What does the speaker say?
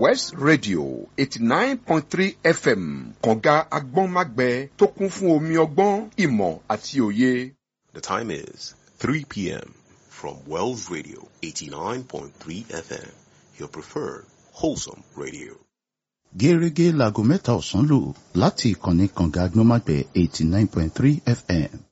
West Radio 89.3 FM kànga agbọ́nmágbẹ tó kún fún omi ọgbọ́n ìmọ̀ àti òye. The time is 3 p.m. from Wells Radio 89.3 FM, your preferred wholesome radio. Gẹ́rẹ́gẹ́ láago 3 ọ̀sán lù láti ìkànnì kànga agbọ́nmágbẹ 89.3 FM.